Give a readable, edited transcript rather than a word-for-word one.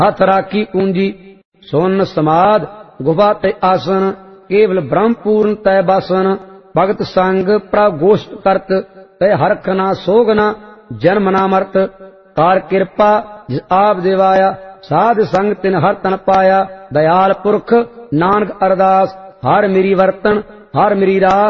हथ राखी पूंजी सुन समाध गुफा ते आसन केवल ब्रह्म पूर्ण तय बासन भगत संग प्रगोष्ठ करत तय हरख ना सोगना जन्म ना मरत कार कृपा जिस आप देवाया साध संग तिन हर तन पाया दयाल पुरख नानक अरदास हर मेरी वर्तन हर मेरी रास